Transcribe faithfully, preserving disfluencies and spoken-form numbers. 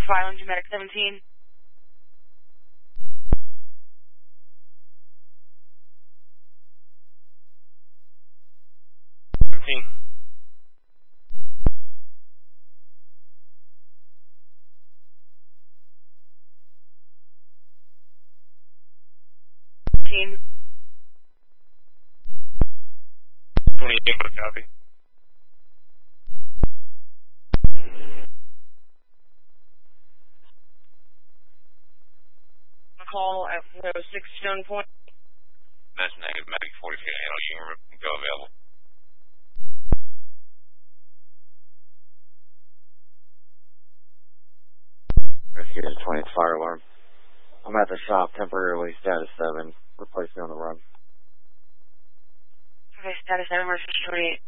Island, Medic seventeen. seventeen. Team. twenty-eight, but copy. Call at four oh six Stone Point. That's negative. Medic forty feet handle. You can go available. Rescue to twenty fire alarm. I'm at the shop temporarily, status seven. Replace me on the run. Okay, status seven versus twenty-eight.